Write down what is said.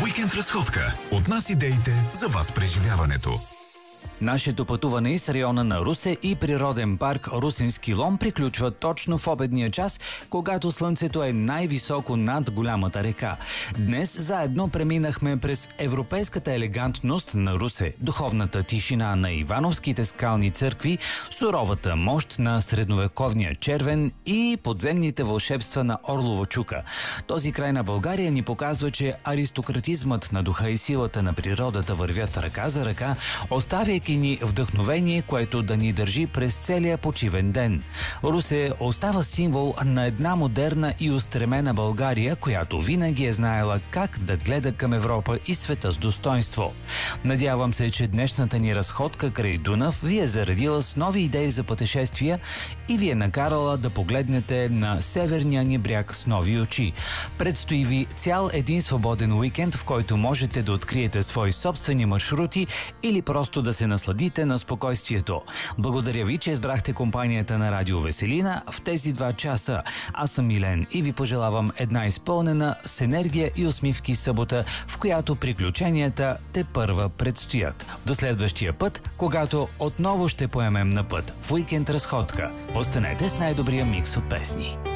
Уикенд разходка. От нас идеите за вас преживяването. Нашето пътуване из района на Русе и природен парк Русенски Лом приключва точно в обедния час, когато слънцето е най-високо над голямата река. Днес заедно преминахме през европейската елегантност на Русе, духовната тишина на Ивановските скални църкви, суровата мощ на средновековния червен и подземните вълшебства на Орлова чука. Този край на България ни показва, че аристократизмът на духа и силата на природата вървят ръка за ръка, оставяйки ни вдъхновение, което да ни държи през целия почивен ден. Русе остава символ на една модерна и устремена България, която винаги е знаела как да гледа към Европа и света с достоинство. Надявам се, че днешната ни разходка край Дунав ви е заредила с нови идеи за пътешествия и ви е накарала да погледнете на северния ни бряг с нови очи. Предстои ви цял един свободен уикенд, в който можете да откриете свои собствени маршрути или просто да се насладите на спокойствието. Благодаря ви, че избрахте компанията на Радио Веселина в тези 2 часа. Аз съм Милен и ви пожелавам една изпълнена с енергия и усмивки събота, в която приключенията тепърва предстоят. До следващия път, когато отново ще поемем на път в уикенд разходка. Останете с най-добрия микс от песни.